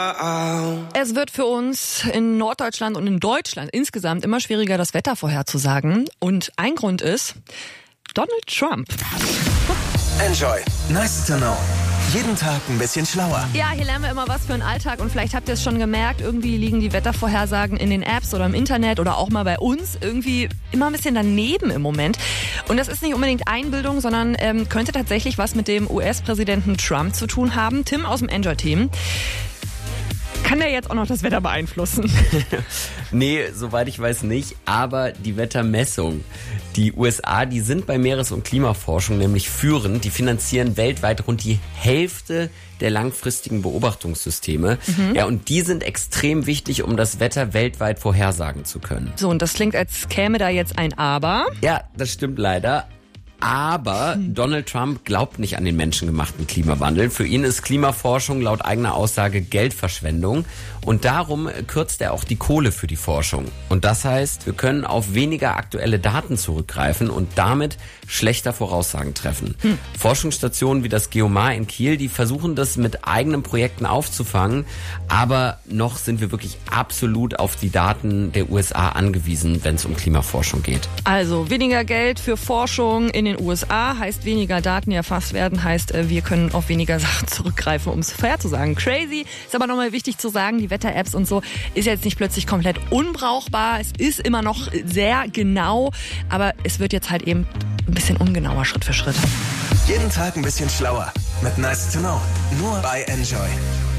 Es wird für uns in Norddeutschland und in Deutschland insgesamt immer schwieriger, das Wetter vorherzusagen. Und ein Grund ist Donald Trump. Enjoy. Nice to know. Jeden Tag ein bisschen schlauer. Ja, hier lernen wir immer was für den Alltag und vielleicht habt ihr es schon gemerkt, irgendwie liegen die Wettervorhersagen in den Apps oder im Internet oder auch mal bei uns irgendwie immer ein bisschen daneben im Moment. Und das ist nicht unbedingt Einbildung, sondern könnte tatsächlich was mit dem US-Präsidenten Trump zu tun haben. Tim aus dem Enjoy-Team. Kann der jetzt auch noch das Wetter beeinflussen? Nee, soweit ich weiß nicht, aber die Wettermessung. Die USA, die sind bei Meeres- und Klimaforschung nämlich führend. Die finanzieren weltweit rund die Hälfte der langfristigen Beobachtungssysteme. Ja, und die sind extrem wichtig, um das Wetter weltweit vorhersagen zu können. So, und das klingt, als käme da jetzt ein Aber. Ja, das stimmt leider. Aber Donald Trump glaubt nicht an den menschengemachten Klimawandel. Für ihn ist Klimaforschung laut eigener Aussage Geldverschwendung. Und darum kürzt er auch die Kohle für die Forschung. Und das heißt, wir können auf weniger aktuelle Daten zurückgreifen und damit schlechter Voraussagen treffen. Forschungsstationen wie das Geomar in Kiel, die versuchen das mit eigenen Projekten aufzufangen. Aber noch sind wir wirklich absolut auf die Daten der USA angewiesen, wenn es um Klimaforschung geht. Also weniger Geld für Forschung in den USA heißt weniger Daten, die erfasst werden, heißt wir können auf weniger Sachen zurückgreifen, um es vorherzusagen. Crazy, ist aber nochmal wichtig zu sagen, die Wetter-Apps und so ist jetzt nicht plötzlich komplett unbrauchbar. Es ist immer noch sehr genau, aber es wird jetzt halt eben ein bisschen ungenauer Schritt für Schritt. Jeden Tag ein bisschen schlauer. Mit Nice to know. Nur bei Enjoy.